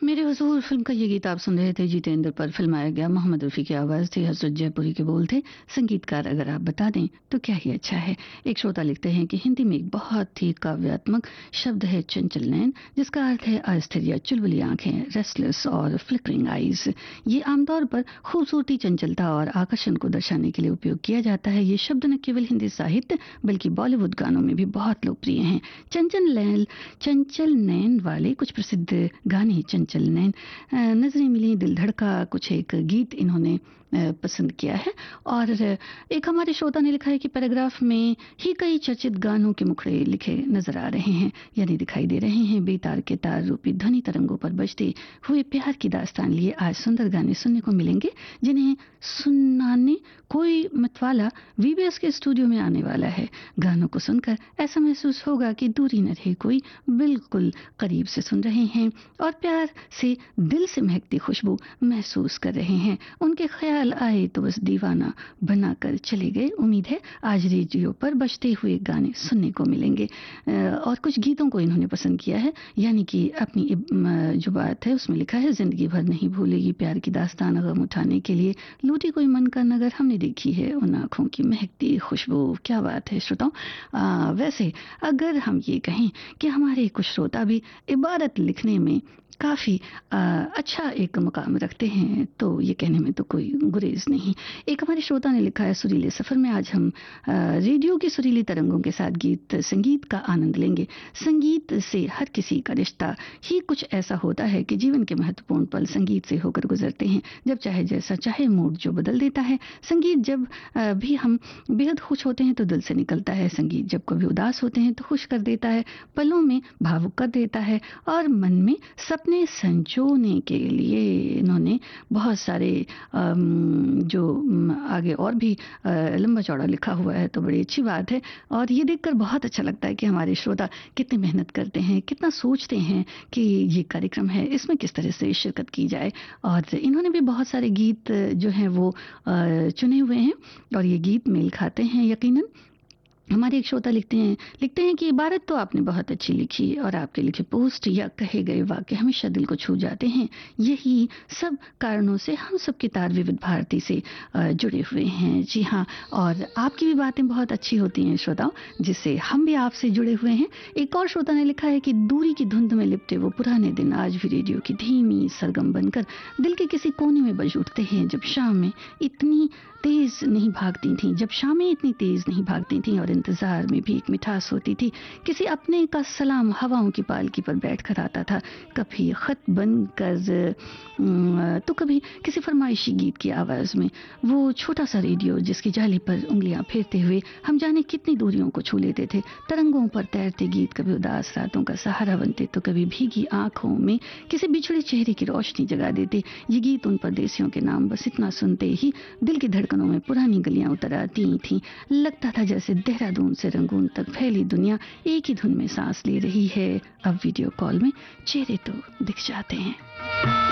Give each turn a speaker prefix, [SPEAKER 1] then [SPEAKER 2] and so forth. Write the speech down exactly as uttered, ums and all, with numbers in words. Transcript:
[SPEAKER 1] मेरे हुजूर फ़िल्म का ये गीत आप सुन रहे थे जितेंद्र पर फ़िल्माया गया। मोहम्मद रफ़ी की आवाज़ थी, हज़रत जयपुरी के बोल थे। संगीतकार अगर आप बता दें तो क्या ही अच्छा है। एक श्रोता लिखते हैं कि हिंदी में एक बहुत ही काव्यात्मक शब्द है चंचल नैन, जिसका अर्थ है अस्थिर या चुलबुली आंखें, रेस्टलेस और फ्लिकरिंग आईज। ये आमतौर पर खूबसूरती, चंचलता और आकर्षण को दर्शाने के लिए उपयोग किया जाता है। ये शब्द न केवल हिंदी साहित्य बल्कि बॉलीवुड गानों में भी बहुत लोकप्रिय हैं। चंचल नैन चंचल नैन वाले कुछ प्रसिद्ध गाने चंचल नैन, अ, नजरें मिली, दिल धड़का, कुछ एक गीत इन्होंने अ, पसंद किया है। और एक हमारे श्रोता ने लिखा है कि पैराग्राफ में ही कई चर्चित गानों के मुखड़े लिखे नजर आ रहे हैं, यानी दिखाई दे रहे हैं। बेतार के तार रूपी ध्वनि तरंगों पर बजते हुए प्यार की दास्तान लिए आज सुंदर गाने सुनने को मिलेंगे, जिन्हें सुनाने कोई मतवाला वीबीएस के स्टूडियो में आने वाला है। गानों को सुनकर ऐसा महसूस होगा कि दूरी न रहे, कोई बिल्कुल करीब से सुन रहे हैं और प्यार से दिल से महकती खुशबू महसूस कर रहे हैं। उनके ख्याल आए तो बस दीवाना बनाकर चले गए। उम्मीद है आज रेडियो पर बजते हुए गाने सुनने को मिलेंगे। अ, और कुछ गीतों को इन्होंने पसंद किया है, यानी कि अपनी अ, जो बात है उसमें लिखा है, जिंदगी भर नहीं भूलेगी प्यार की दास्तान, गम उठाने के लिए लूटी कोई मन का नगर, हमने देखी है उन आंखों की महकती खुशबू। क्या बात है श्रोताओं। अ, वैसे अगर हम ये कहें कि हमारे कुछ श्रोता भी इबारत लिखने में काफ़ी अ, अच्छा एक मुकाम रखते हैं, तो ये कहने में तो कोई गुरेज नहीं। एक हमारे श्रोता ने लिखा है, सुरीले सफ़र में आज हम अ, रेडियो की सुरीली तरंगों के साथ गीत संगीत का आनंद लेंगे। संगीत से हर किसी का रिश्ता ही कुछ ऐसा होता है कि जीवन के महत्वपूर्ण पल संगीत से होकर गुजरते हैं। जब चाहे जैसा चाहे मूड जो बदल देता है। संगीत जब अ, भी हम बेहद खुश होते हैं तो दिल से निकलता है। संगीत जब कभी उदास होते हैं तो खुश कर देता है, पलों में भावुक कर देता है और मन में सपने संजोने के लिए इन्होंने बहुत सारे अम, जो अम, आगे और भी अ, लंबा चौड़ा लिखा हुआ है, तो बड़ी अच्छी बात है। और ये देखकर बहुत अच्छा लगता है कि हमारे श्रोता कितनी मेहनत करते हैं, कितना सोचते हैं कि ये कार्यक्रम है इसमें किस तरह से शिरकत की जाए। और इन्होंने भी बहुत सारे गीत जो हैं वो अ, चुने हुए हैं और ये गीत मेल खाते हैं यकीनन। हमारे एक श्रोता लिखते हैं लिखते हैं कि इबारत तो आपने बहुत अच्छी लिखी और आपके लिखे पोस्ट या कहे गए वाक्य हमेशा दिल को छू जाते हैं। यही सब कारणों से हम सबके तार विविध भारती से अ, जुड़े हुए हैं। जी हाँ, और आपकी भी बातें बहुत अच्छी होती हैं श्रोताओं, जिससे हम भी आपसे जुड़े हुए हैं। एक और श्रोता ने लिखा है कि दूरी की धुंध में लिपटे वो पुराने दिन आज भी रेडियो की धीमी सरगम बनकर दिल के किसी कोने में बज उठते हैं। जब शाम में इतनी तेज नहीं भागती थी जब शामें इतनी तेज नहीं भागती थी और इंतजार में भी एक मिठास होती थी। किसी अपने का सलाम हवाओं की पालकी पर बैठकर आता था, कभी खत बनकर तो कभी किसी फरमाइशी गीत की आवाज में। वो छोटा सा रेडियो जिसकी जाली पर उंगलियां फेरते हुए हम जाने कितनी दूरियों को छू लेते थे। तरंगों पर तैरते गीत कभी उदास रातों का सहारा बनते तो कभी भीगी आंखों में किसी बिछड़े चेहरे की रोशनी जगा देते। ये गीत उन परदेसियों के नाम, बस इतना सुनते ही दिल की धड़कनों में पुरानी गलियां उतर आती थीं। लगता था जैसे देहरादून से रंगून तक फैली दुनिया एक ही धुन में सांस ले रही है। अब वीडियो कॉल में चेहरे तो दिख जाते हैं।